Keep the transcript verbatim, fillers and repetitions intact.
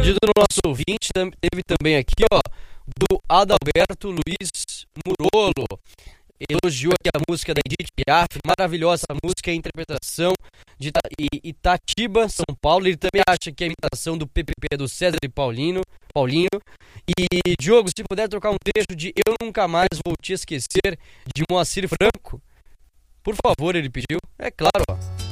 pedido do nosso ouvinte, teve também aqui, ó, do Adalberto Luiz Murolo. Elogiou aqui a música da Edith Piaf, maravilhosa a música, a interpretação de Itatiba, São Paulo. Ele também acha que a imitação do P P P é do César e Paulino, Paulinho. E, Diogo, se puder trocar um trecho de Eu Nunca Mais Vou Te Esquecer, de Moacir Franco, por favor, ele pediu. É claro, ó.